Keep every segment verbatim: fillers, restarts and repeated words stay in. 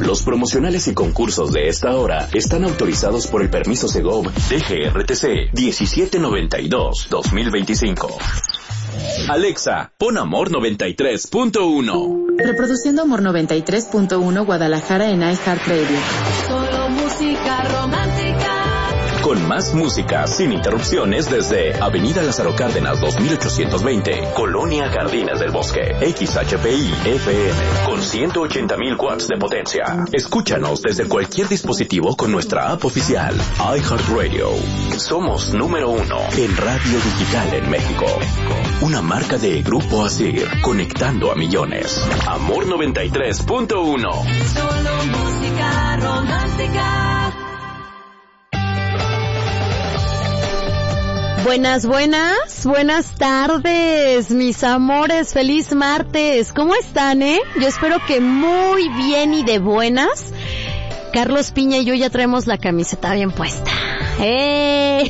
Los promocionales y concursos de esta hora están autorizados por el permiso Segov D G R T C diecisiete noventa y dos dos mil veinticinco. Alexa, pon Amor noventa y tres punto uno. Reproduciendo Amor noventa y tres punto uno Guadalajara en iHeartRadio. Solo música romántica. Con más música sin interrupciones desde Avenida Lázaro Cárdenas dos mil ochocientos veinte, Colonia Jardines del Bosque. X H P I F M con ciento ochenta mil watts de potencia. Escúchanos desde cualquier dispositivo con nuestra app oficial iHeartRadio. Somos número uno en radio digital en México. Una marca de Grupo Asir, conectando a millones. Amor noventa y tres punto uno. Solo música romántica. Buenas, buenas, buenas tardes, mis amores, feliz martes. ¿Cómo están, eh? Yo espero que muy bien y de buenas. Carlos Piña y yo ya traemos la camiseta bien puesta. ¡Eh!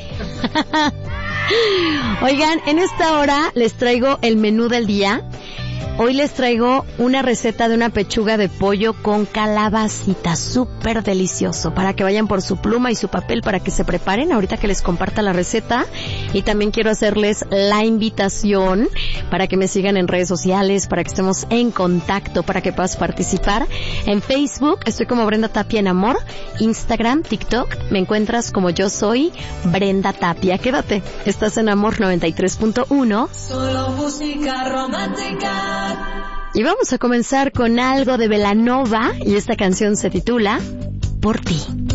Oigan, en esta hora les traigo el menú del día. Hoy les traigo una receta de una pechuga de pollo con calabacita, súper delicioso, para que vayan por su pluma y su papel para que se preparen ahorita que les comparta la receta. Y también quiero hacerles la invitación para que me sigan en redes sociales, para que estemos en contacto, para que puedas participar. En Facebook estoy como Brenda Tapia en Amor, Instagram, TikTok, me encuentras como yo soy Brenda Tapia. Quédate, estás en Amor noventa y tres punto uno. Solo música romántica. Y vamos a comenzar con algo de Belanova y esta canción se titula Por ti.